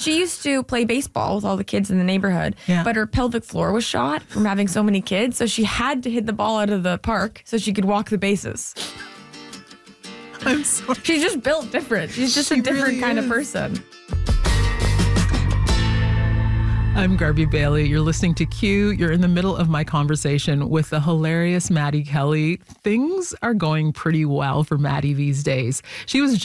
She used to play baseball with all the kids in the neighborhood, Yeah. but her pelvic floor was shot from having so many kids, so she had to hit the ball out of the park so she could walk the bases. I'm sorry. She's just built different. She's just a different really kind of is. person. I'm Garby Bailey. You're listening to Q. You're in the middle of my conversation with the hilarious Maddie Kelly. Things are going pretty well for Maddie these days. She was